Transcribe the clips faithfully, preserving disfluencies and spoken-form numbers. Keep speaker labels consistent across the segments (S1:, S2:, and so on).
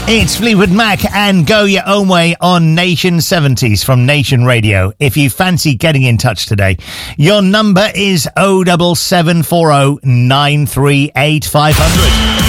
S1: It's Fleetwood Mac and Go Your Own Way on Nation seventies from Nation Radio. If you fancy getting in touch today, your number is oh seven seven four oh nine three eight five hundred.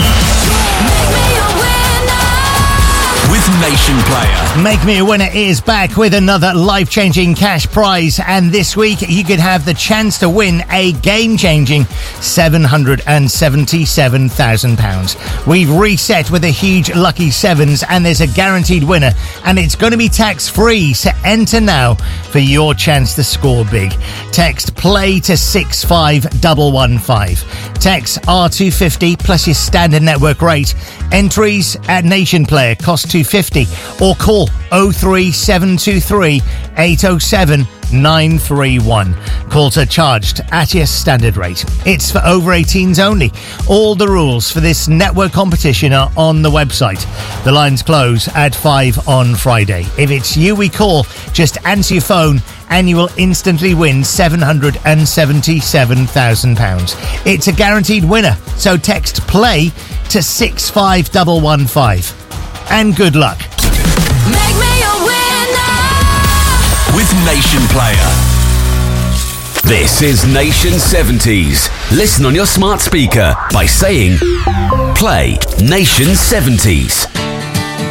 S2: Nation Player.
S1: Make Me a Winner is back with another life-changing cash prize, and this week you could have the chance to win a game-changing seven hundred seventy-seven thousand pounds. We've reset with a huge lucky sevens, and there's a guaranteed winner, and it's going to be tax-free, so enter now for your chance to score big. Text PLAY to six five one one five. Text R two fifty plus your standard network rate. Entries at Nation Player cost two fifty, or call oh three seven two three eight oh seven nine three one. Calls are charged at your standard rate. It's for over eighteens only. All the rules for this network competition are on the website. The lines close at five on Friday. If it's you we call, just answer your phone and you will instantly win seven hundred seventy-seven thousand pounds. It's a guaranteed winner, so text PLAY to six five one one five. And good luck.
S3: Make me a winner
S2: with Nation Player. This is Nation seventies. Listen on your smart speaker by saying Play Nation seventies.